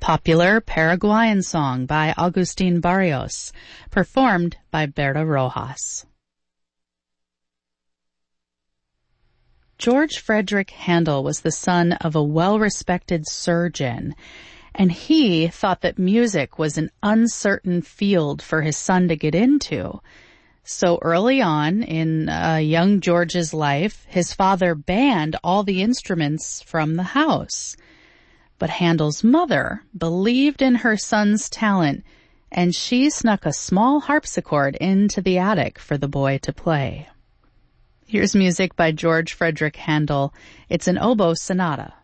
popular Paraguayan song by Agustin Barrios, performed by Berta Rojas. George Frederick Handel was the son of a well-respected surgeon, and he thought that music was an uncertain field for his son to get into. So early on in young George's life, his father banned all the instruments from the house. But Handel's mother believed in her son's talent, and she snuck a small harpsichord into the attic for the boy to play. Here's music by George Frederick Handel. It's an oboe sonata.